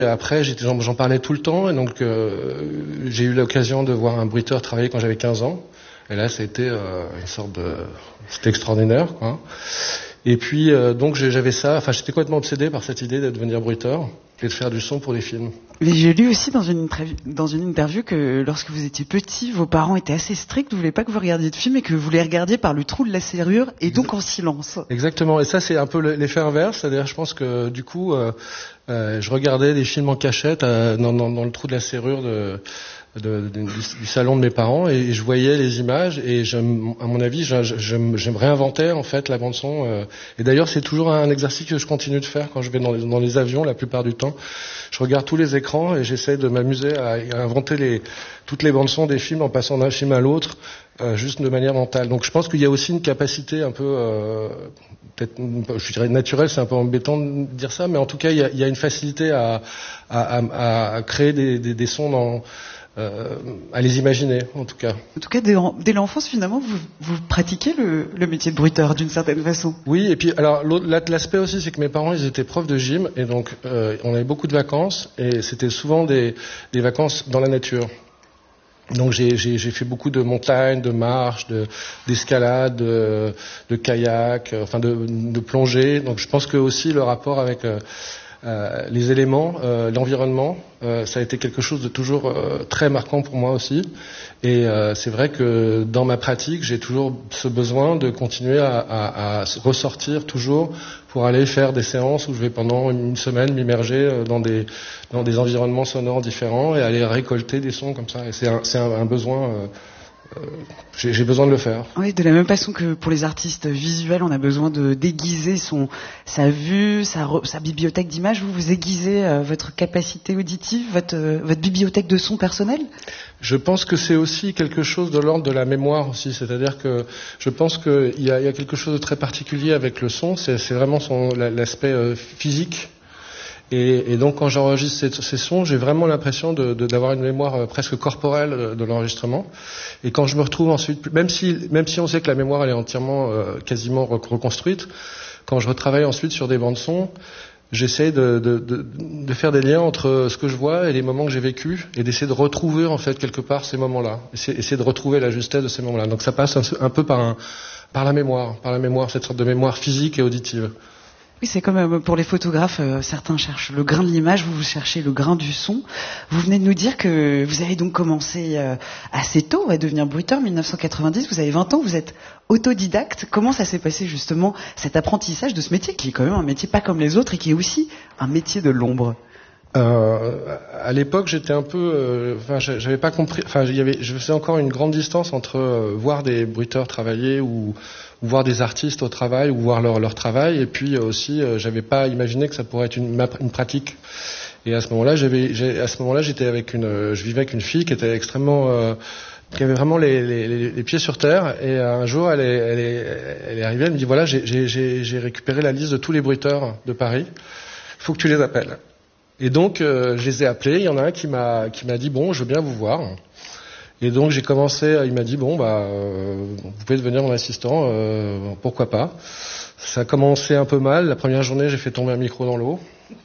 Après, j'en parlais tout le temps, et donc j'ai eu l'occasion de voir un bruiteur travailler quand j'avais 15 ans. Et là, c'était une sorte de... C'était extraordinaire, quoi. Et puis, donc j'avais ça, enfin j'étais complètement obsédé par cette idée de devenir bruiteur et de faire du son pour les films. Mais j'ai lu aussi dans une interview que lorsque vous étiez petit, vos parents étaient assez stricts, ne voulaient pas que vous regardiez de films et que vous les regardiez par le trou de la serrure et donc en silence. Exactement, et ça c'est un peu l'effet inverse, c'est-à-dire je pense que du coup, je regardais des films en cachette dans le trou de la serrure du salon de mes parents et je voyais les images et à mon avis je réinventais en fait la bande son et d'ailleurs c'est toujours un exercice que je continue de faire quand je vais dans les avions la plupart du temps. Je regarde tous les écrans et j'essaie de m'amuser à inventer toutes les bandes son des films en passant d'un film à l'autre juste de manière mentale. Donc je pense qu'il y a aussi une capacité un peu peut-être je dirais naturelle, c'est un peu embêtant de dire ça, mais en tout cas il y a une facilité à créer des sons à les imaginer, en tout cas. En tout cas, dès l'enfance, finalement, vous pratiquez le métier de bruiteur, d'une certaine façon. Oui, et puis, alors, l'aspect aussi, c'est que mes parents, ils étaient profs de gym, et donc, on avait beaucoup de vacances, et c'était souvent des vacances dans la nature. Donc, j'ai fait beaucoup de montagnes, de marches, d'escalade, de kayak, enfin, de plongée. Donc, je pense que aussi, le rapport avec les éléments, l'environnement, ça a été quelque chose de toujours très marquant pour moi aussi. Et c'est vrai que dans ma pratique, j'ai toujours ce besoin de continuer à ressortir toujours pour aller faire des séances où je vais pendant une semaine m'immerger dans des environnements sonores différents et aller récolter des sons comme ça. Et c'est un besoin... j'ai besoin de le faire. Oui, de la même façon que pour les artistes visuels, on a besoin de déguiser sa vue, sa bibliothèque d'images. Vous aiguisez votre capacité auditive, votre bibliothèque de son personnel. Je pense que c'est aussi quelque chose de l'ordre de la mémoire aussi. C'est-à-dire que je pense qu'il y a quelque chose de très particulier avec le son. C'est vraiment l'aspect physique. Et donc quand j'enregistre ces sons, j'ai vraiment l'impression d'avoir une mémoire presque corporelle de l'enregistrement. Et quand je me retrouve ensuite, même si on sait que la mémoire elle est entièrement, quasiment reconstruite, quand je retravaille ensuite sur des bandes son, j'essaie de faire des liens entre ce que je vois et les moments que j'ai vécus et d'essayer de retrouver en fait quelque part ces moments-là, essayer de retrouver la justesse de ces moments-là. Donc ça passe un peu par la mémoire, cette sorte de mémoire physique et auditive. Oui, c'est comme pour les photographes, certains cherchent le grain de l'image, vous cherchez le grain du son. Vous venez de nous dire que vous avez donc commencé assez tôt à devenir bruiteur, 1990, vous avez 20 ans, vous êtes autodidacte. Comment ça s'est passé justement cet apprentissage de ce métier qui est quand même un métier pas comme les autres et qui est aussi un métier de l'ombre? À l'époque, j'étais un peu, j'avais pas compris. Je faisais encore une grande distance entre voir des bruiteurs travailler ou voir des artistes au travail ou voir leur travail. Et puis aussi, j'avais pas imaginé que ça pourrait être une pratique. Et à ce moment-là, je vivais avec une fille qui était extrêmement, qui avait vraiment les pieds sur terre. Et un jour, elle est arrivée, elle me dit voilà, j'ai récupéré la liste de tous les bruiteurs de Paris. Il faut que tu les appelles. Et donc, je les ai appelés. Il y en a un qui m'a dit bon, je veux bien vous voir. Et donc, j'ai commencé. Il m'a dit bon, vous pouvez devenir mon assistant. Pourquoi pas. Ça a commencé un peu mal. La première journée, j'ai fait tomber un micro dans l'eau.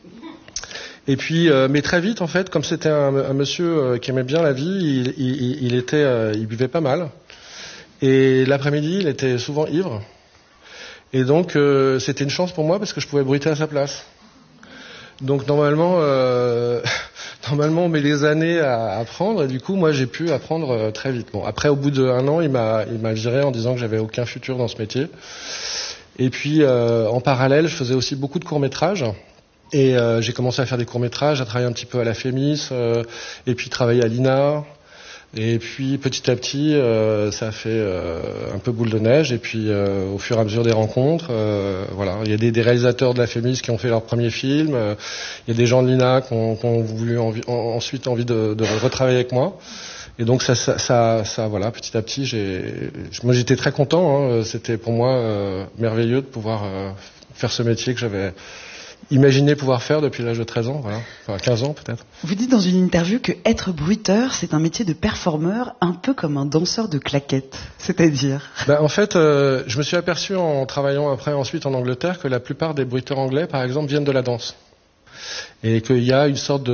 Et puis, mais très vite, en fait, comme c'était un monsieur qui aimait bien la vie, il buvait pas mal. Et l'après-midi, il était souvent ivre. Et donc, c'était une chance pour moi parce que je pouvais bruiter à sa place. Donc normalement, on met les années à apprendre et du coup, moi, j'ai pu apprendre très vite. Bon, après, au bout d'1 an, il m'a viré en disant que j'avais aucun futur dans ce métier. Et puis, en parallèle, je faisais aussi beaucoup de courts-métrages. Et j'ai commencé à faire des courts-métrages, à travailler un petit peu à la FEMIS, et puis travailler à l'INA. Et puis petit à petit, ça a fait un peu boule de neige. Et puis au fur et à mesure des rencontres, voilà, il y a des réalisateurs de la FEMIS qui ont fait leur premier film. Il y a des gens de l'INA qui ont voulu ensuite envie de retravailler avec moi. Et donc ça, voilà, petit à petit, moi j'étais très content. Hein, c'était pour moi merveilleux de pouvoir faire ce métier que j'avais imaginé pouvoir faire depuis l'âge de 13 ans, voilà. Enfin 15 ans peut-être. Vous dites dans une interview que être bruiteur, c'est un métier de performeur, un peu comme un danseur de claquettes, c'est-à-dire En fait, je me suis aperçu en travaillant ensuite en Angleterre que la plupart des bruiteurs anglais, par exemple, viennent de la danse. Et qu'il y a une sorte